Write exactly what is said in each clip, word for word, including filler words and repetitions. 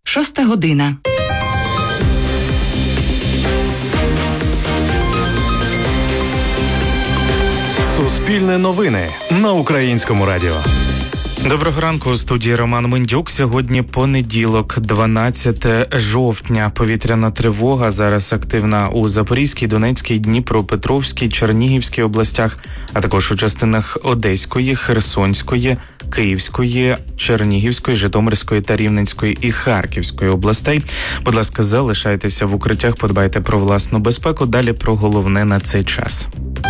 Шоста година. Суспільне новини на Українському радіо. Доброго ранку, у студії Роман Мендюк. Сьогодні понеділок, дванадцяте жовтня. Повітряна тривога зараз активна у Запорізькій, Донецькій, Дніпропетровській, Чернігівській областях, а також у частинах Одеської, Херсонської, Київської, Чернігівської, Житомирської та Рівненської і Харківської областей. Будь ласка, залишайтеся в укриттях, подбайте про власну безпеку. Далі про головне на цей час.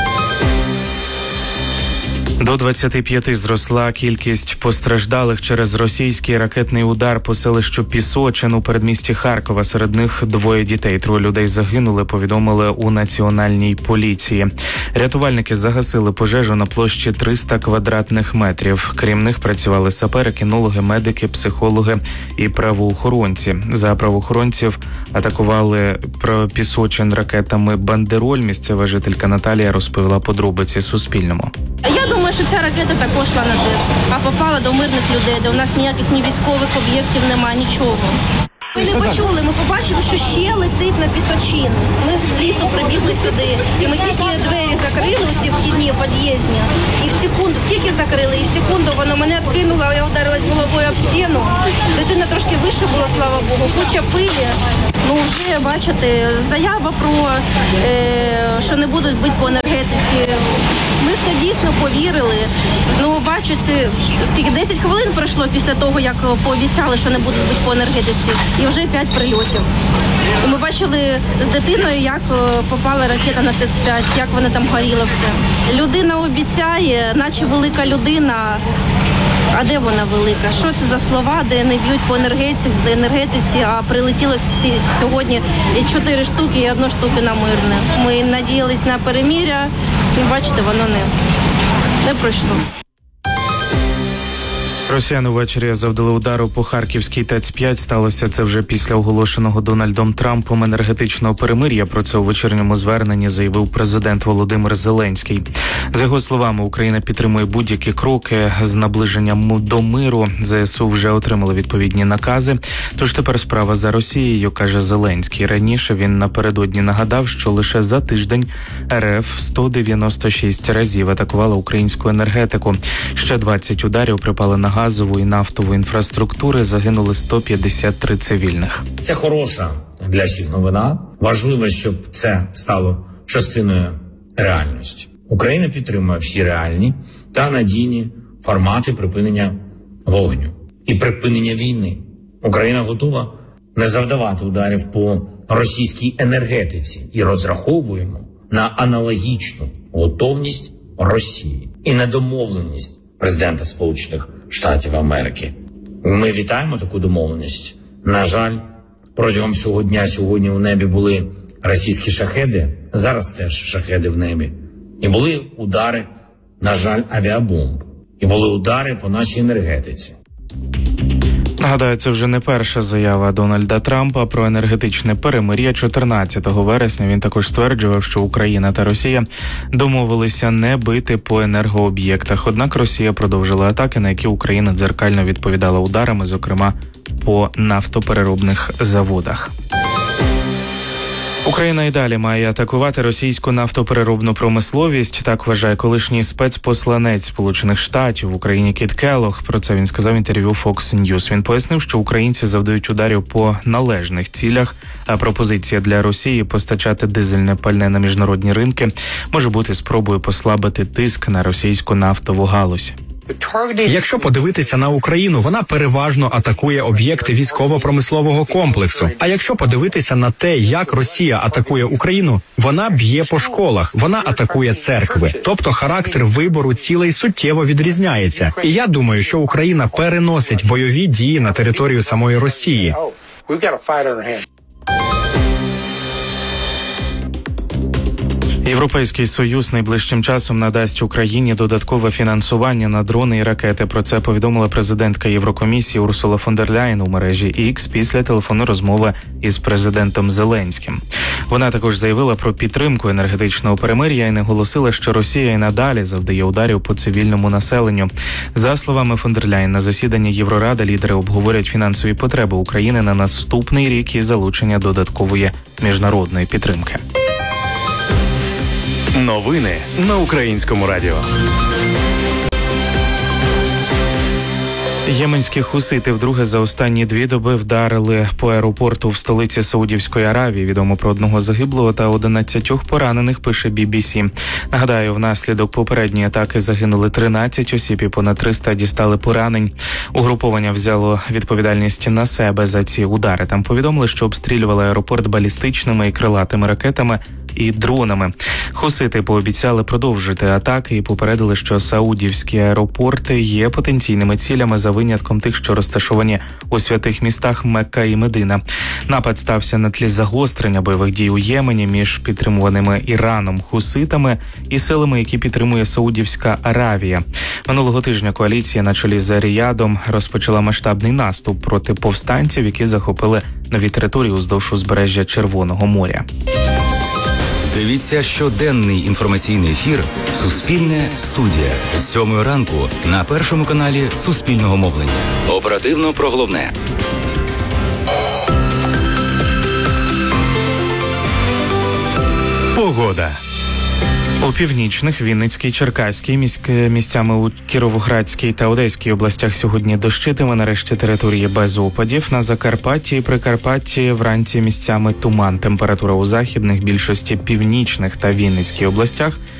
До двадцяти п'яти зросла кількість постраждалих через російський ракетний удар по селищу Пісочин у передмісті Харкова. Серед них двоє дітей. Троє людей загинули, повідомили у Національній поліції. Рятувальники загасили пожежу на площі триста квадратних метрів. Крім них працювали сапери, кінологи, медики, психологи і правоохоронці. За правоохоронців атакували Пісочин ракетами «Бандероль». Місцева жителька Наталія розповіла подробиці Суспільному. Я думаю, що ця ракета також йшла на ТЕЦ, а попала до мирних людей, де у нас ніяких ні військових об'єктів немає, нічого. Ми не почули, ми побачили, що ще летить на Пісочин. Ми з лісу прибігли сюди, і ми тільки двері закрили, ці вхідні, під'їзні, і в секунду, тільки закрили, і в секунду воно мене відкинуло, я вдарилась головою об стіну. Дитина трошки вище була, слава Богу, куча пилі. Ну, вже, бачите, заява про, е, що не будуть бити по енергетиці. Ми це дійсно повірили. Ну, бачите, скільки, десять хвилин пройшло після того, як пообіцяли, що не будуть бити по енергетиці, і вже п'ять прильотів. І ми бачили з дитиною, як попала ракета на ТЕЦ п'ять, як вона там горіла все. Людина обіцяє, наче велика людина. А де вона велика? Що це за слова, де не б'ють по енергетиці, де енергетиці, а прилетіло сьогодні чотири штуки і одна штука на мирне. Ми надіялись на перемир'я, і бачите, воно не, не пройшло. Росіяни ввечері завдали удару по Харківській ТЕЦ п'ять. Сталося це вже після оголошеного Дональдом Трампом енергетичного перемир'я. Про це у вечірньому зверненні заявив президент Володимир Зеленський. За його словами, Україна підтримує будь-які кроки з наближенням до миру. ЗСУ вже отримали відповідні накази. Тож тепер справа за Росією, каже Зеленський. Раніше він напередодні нагадав, що лише за тиждень РФ сто дев'яносто шість разів атакувала українську енергетику. Ще двадцять ударів припали на газову і нафтову інфраструктури, загинули сто п'ятдесят три цивільних. Це хороша для всіх новина. Важливо, щоб це стало частиною реальності. Україна підтримує всі реальні та надійні формати припинення вогню і припинення війни. Україна готова не завдавати ударів по російській енергетиці і розраховуємо на аналогічну готовність Росії і на домовленість президента Сполучених Штатів Америки. Ми вітаємо таку домовленість. На жаль, протягом всього дня сьогодні у небі були російські шахеди, зараз теж шахеди в небі. І були удари, на жаль, авіабомб. І були удари по нашій енергетиці. Нагадаю, це вже не перша заява Дональда Трампа про енергетичне перемир'я. чотирнадцятого вересня він також стверджував, що Україна та Росія домовилися не бити по енергооб'єктах. Однак Росія продовжила атаки, на які Україна дзеркально відповідала ударами, зокрема по нафтопереробних заводах. Україна і далі має атакувати російську нафтопереробну промисловість. Так вважає колишній спецпосланець Сполучених Штатів в Україні Кіт Келлог. Про це він сказав в інтерв'ю Fox News. Він пояснив, що українці завдають ударів по належних цілях, а пропозиція для Росії постачати дизельне пальне на міжнародні ринки може бути спробою послабити тиск на російську нафтову галузь. Якщо подивитися на Україну, вона переважно атакує об'єкти військово-промислового комплексу. А якщо подивитися на те, як Росія атакує Україну, вона б'є по школах, вона атакує церкви. Тобто характер вибору цілей суттєво відрізняється. І я думаю, що Україна переносить бойові дії на територію самої Росії. Європейський Союз найближчим часом надасть Україні додаткове фінансування на дрони і ракети. Про це повідомила президентка Єврокомісії Урсула фон дер Ляєн у мережі X після телефонної розмови із президентом Зеленським. Вона також заявила про підтримку енергетичного перемир'я і наголосила, що Росія і надалі завдає ударів по цивільному населенню. За словами фон дер Ляєн, на засіданні Євроради лідери обговорять фінансові потреби України на наступний рік і залучення додаткової міжнародної підтримки. Новини на Українському радіо. Єменські хусити вдруге за останні дві доби вдарили по аеропорту в столиці Саудівської Аравії. Відомо про одного загиблого та одинадцятьох поранених, пише бі бі сі. Нагадаю, внаслідок попередньої атаки загинули тринадцять осіб і понад триста дістали поранень. Угруповання взяло відповідальність на себе за ці удари. Там повідомили, що обстрілювали аеропорт балістичними і крилатими ракетами і дронами. Хусити пообіцяли продовжити атаки і попередили, що саудівські аеропорти є потенційними цілями за винятком тих, що розташовані у святих містах Мекка і Медина. Напад стався на тлі загострення бойових дій у Ємені між підтримуваними Іраном хуситами і силами, які підтримує Саудівська Аравія. Минулого тижня коаліція на чолі з Ріядом розпочала масштабний наступ проти повстанців, які захопили нові території уздовж узбережжя Червоного моря. Дивіться щоденний інформаційний ефір «Суспільне студія» з сьомої ранку на першому каналі Суспільного мовлення. Оперативно про головне. Погода. У північних, Вінницькій, Черкаській, міськ... місцями у Кіровоградській та Одеській областях сьогодні дощитиме, нарешті території без опадів. На Закарпатті і Прикарпатті вранці місцями туман. Температура у західних, більшості північних та Вінницькій областях